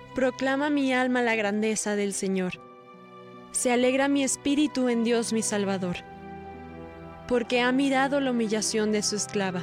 Proclama mi alma la grandeza del Señor. Se alegra mi espíritu en Dios mi Salvador, porque ha mirado la humillación de su esclava.